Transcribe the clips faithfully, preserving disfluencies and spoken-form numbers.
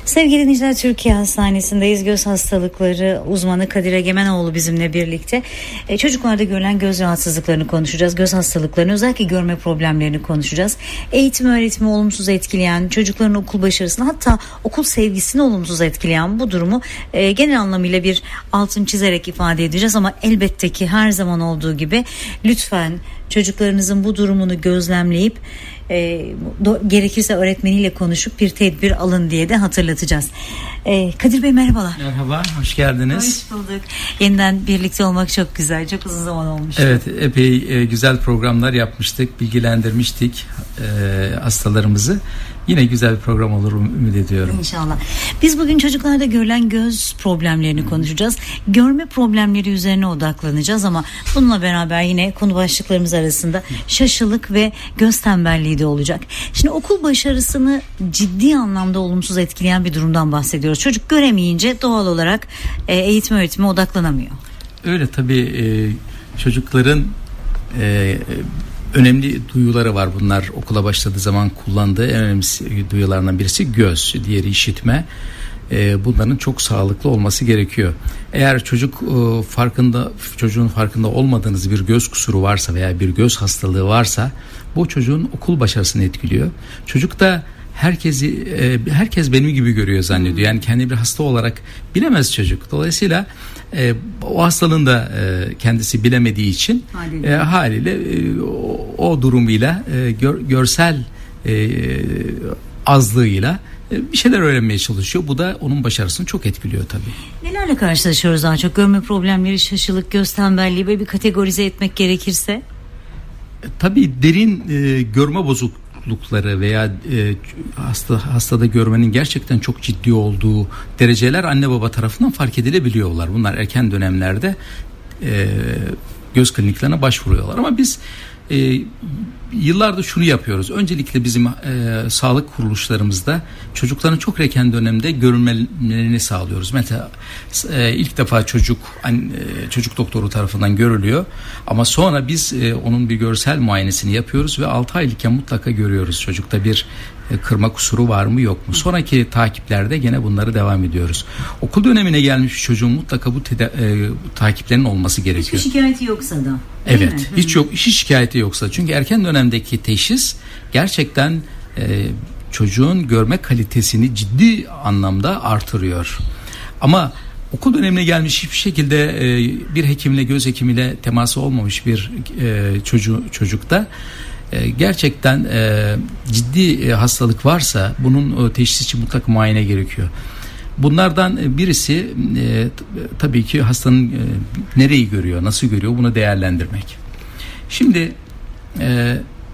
Sevgili dinleyiciler, Türkiye Hastanesi'ndeyiz. Göz hastalıkları uzmanı Kadir Egemenoğlu bizimle birlikte. E, çocuklarda görülen göz rahatsızlıklarını konuşacağız. Göz hastalıklarını, özellikle görme problemlerini konuşacağız. Eğitim öğretimi olumsuz etkileyen, çocukların okul başarısını, hatta okul sevgisini olumsuz etkileyen bu durumu e, genel anlamıyla bir altın çizerek ifade edeceğiz. Ama elbette ki her zaman olduğu gibi lütfen çocuklarınızın bu durumunu gözlemleyip E, do, gerekirse öğretmeniyle konuşup bir tedbir alın diye de hatırlatacağız. E, Kadir Bey merhabalar. Merhaba, hoş geldiniz. Hoş bulduk. Yeniden birlikte olmak çok güzel, çok uzun zaman olmuş. Evet, epey e, güzel programlar yapmıştık, bilgilendirmiştik e, hastalarımızı. Yine güzel bir program olur ümit ediyorum. İnşallah. Biz bugün çocuklarda görülen göz problemlerini konuşacağız. Görme problemleri üzerine odaklanacağız ama bununla beraber yine konu başlıklarımız arasında şaşılık ve göz tembelliği de olacak. Şimdi okul başarısını ciddi anlamda olumsuz etkileyen bir durumdan bahsediyoruz. Çocuk göremeyince doğal olarak e, eğitim öğretime odaklanamıyor. Öyle tabii, e, çocukların e, önemli duyuları var. Bunlar okula başladığı zaman kullandığı en önemli duyularından birisi göz, diğeri işitme. E, bunların çok sağlıklı olması gerekiyor. Eğer çocuk e, farkında, çocuğun farkında olmadığınız bir göz kusuru varsa veya bir göz hastalığı varsa, bu çocuğun okul başarısını etkiliyor. Çocuk da herkesi e, herkes benim gibi görüyor zannediyor. Yani kendi bir hasta olarak bilemez çocuk. Dolayısıyla e, o hastalığın da e, kendisi bilemediği için haliyle, e, haliyle e, o, o durumuyla e, gör, görsel e, azlığıyla bir şeyler öğrenmeye çalışıyor. Bu da onun başarısını çok etkiliyor tabii. Nelerle karşılaşıyoruz daha çok? Görme problemleri, şaşılık, göz tembelliği ve bir kategorize etmek gerekirse? E, tabii derin e, görme bozuklukları veya e, hasta hastada görmenin gerçekten çok ciddi olduğu dereceler anne baba tarafından fark edilebiliyorlar. Bunlar erken dönemlerde e, göz kliniklerine başvuruyorlar. Ama biz e, yıllardır şunu yapıyoruz. Öncelikle bizim e, sağlık kuruluşlarımızda çocukların çok erken dönemde görülmelerini sağlıyoruz. Mesela e, ilk defa çocuk e, çocuk doktoru tarafından görülüyor. Ama sonra biz e, onun bir görsel muayenesini yapıyoruz ve altı aylıkken mutlaka görüyoruz çocukta bir e, kırma kusuru var mı yok mu. Sonraki takiplerde gene bunları devam ediyoruz. Okul dönemine gelmiş bir çocuğun mutlaka bu teda- e, takiplerin olması gerekiyor. Hiçbir şikayeti yoksa da. Evet, mi? hiç yok, hiç şikayeti yoksa. Çünkü erken dönemdeki teşhis gerçekten e, çocuğun görme kalitesini ciddi anlamda artırıyor. Ama okul dönemine gelmiş hiçbir şekilde e, bir hekimle, göz hekimiyle teması olmamış bir e, çocuğu, çocukta e, gerçekten e, ciddi e, hastalık varsa bunun e, teşhis için mutlaka muayene gerekiyor. Bunlardan birisi e, tabii ki hastanın e, nereyi görüyor, nasıl görüyor, bunu değerlendirmek. Şimdi e,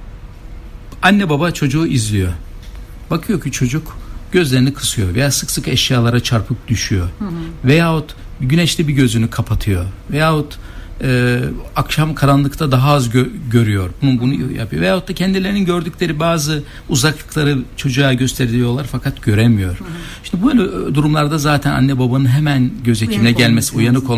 anne baba çocuğu izliyor. Bakıyor ki çocuk gözlerini kısıyor veya sık sık eşyalara çarpıp düşüyor. Hı hı. Veyahut güneşli bir gözünü kapatıyor. Veyahut e, akşam karanlıkta daha az gö- görüyor. Bunu, bunu yapıyor. Veyahut da kendilerinin gördükleri bazı uzaklıkları çocuğa gösteriyorlar fakat göremiyor. Hı hı. İşte böyle durumlarda zaten anne babanın hemen göz hekimine gelmesi, uyanık olması